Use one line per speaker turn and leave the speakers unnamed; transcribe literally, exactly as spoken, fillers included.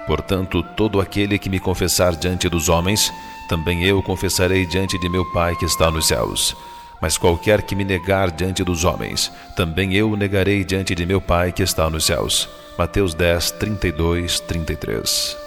Portanto, todo aquele que me confessar diante dos homens, também eu confessarei diante de meu Pai que está nos céus. Mas qualquer que me negar diante dos homens, também eu o negarei diante de meu Pai que está nos céus. Mateus dez, trinta e dois, trinta e três.